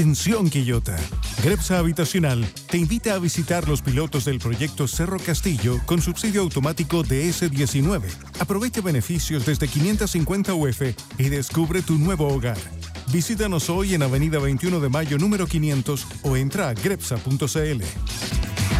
Atención Quillota. Grepsa Habitacional te invita a visitar los pilotos del proyecto Cerro Castillo con subsidio automático de S19. Aprovecha beneficios desde 550 UF y descubre tu nuevo hogar. Visítanos hoy en Avenida 21 de Mayo número 500 o entra a grepsa.cl.